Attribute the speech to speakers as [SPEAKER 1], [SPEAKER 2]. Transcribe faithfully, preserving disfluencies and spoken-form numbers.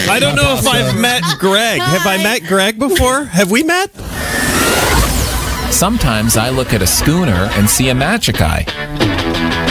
[SPEAKER 1] I don't know if I've met Greg. Have I met Greg before? Have we met?
[SPEAKER 2] Sometimes I look at a schooner and see a magic eye.